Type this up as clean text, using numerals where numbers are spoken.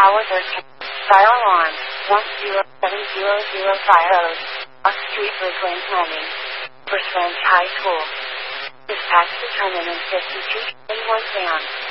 Tower 13. Fire alarm. 107005. Off Street, Bridgeland Landing. First Ranch High School. Dispatch determinant 52 down.